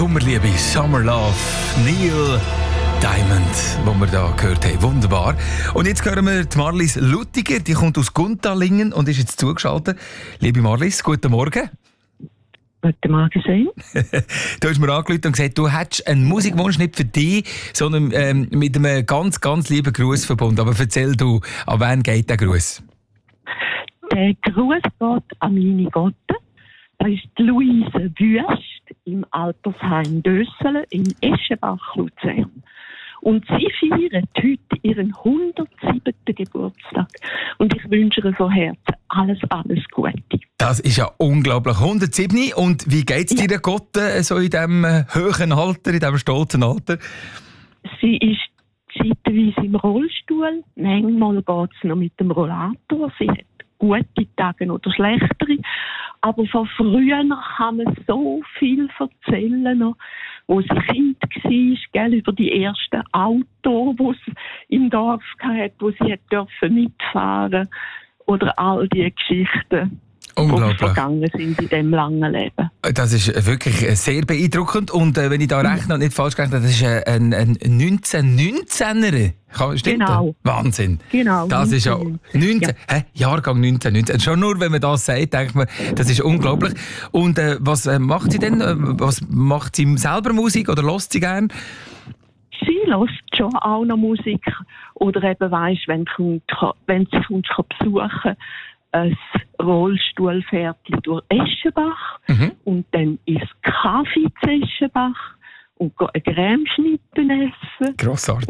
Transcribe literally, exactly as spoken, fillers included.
Sommerliebe, Summer Love, Neil Diamond, wo wir da gehört haben. Wunderbar. Und jetzt hören wir die Marlies Luttiger, die kommt aus Guntalingen und ist jetzt zugeschaltet. Liebe Marlies, guten Morgen. Guten Morgen, Sein. Du hast mir angerufen und gesagt, du hättest einen Musikwunsch nicht für dich, sondern ähm, mit einem ganz, ganz lieben Gruß verbunden. Aber erzähl du, an wen geht der Gruß? Der Gruß geht an meine Gotte. Das ist die Luise Wüst im Altersheim Dösselen in Eschenbach, Luzern. Und sie feiert heute ihren hundertsiebten Geburtstag. Und ich wünsche ihr von Herzen alles, alles Gute. Das ist ja unglaublich. hundertsieben. Und wie geht es dir, ja. Gott, so in diesem hohen Alter, in diesem stolzen Alter? Sie ist zeitweise im Rollstuhl. Manchmal geht es noch mit dem Rollator. Sie hat gute Tage oder schlechtere. Aber von früher kann man so viel erzählen, noch, wo sie Kind war, gell, über die ersten Autos, die es im Dorf hatte, wo sie dürfen mitfahren. Oder all die Geschichten, die vergangen sind in diesem langen Leben. Das ist wirklich sehr beeindruckend. Und äh, wenn ich da rechne und nicht falsch gerechnet, das ist ein, ein neunzehnhundertneunzehner. Stimmt Genau. Das? Wahnsinn. Genau. Das ist ja neunzehn, ja. Hä? Jahrgang neunzehnhundertneunzehn. Schon nur, wenn man das sagt, denkt man, das ist unglaublich. Und äh, was äh, macht sie denn? Was macht sie selber Musik oder hört sie gern? Sie hört schon auch noch Musik. Oder eben, weisst, wenn, wenn sie uns besuchen, ein Rollstuhlfährtchen durch Eschenbach. Mhm. Und dann ins Kaffee zu Eschenbach und eine Cremeschnitte essen. Grossartig.